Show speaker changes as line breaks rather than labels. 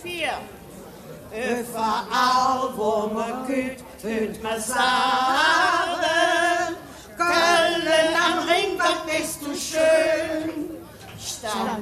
4. Überall, wo man geht, hört man sagen, Köln am Ring, was bist du schön.